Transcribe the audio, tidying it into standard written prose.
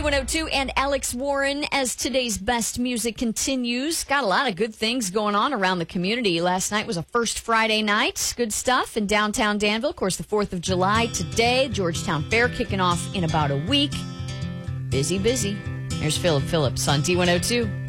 D102 and Alex Warren as today's best music continues. Got a lot of good things going on around the community. Last night was a first Friday night. Good stuff in downtown Danville. Of course, the 4th of July today. Georgetown Fair kicking off in about a week. Busy, busy. Here's Philip Phillips on D102.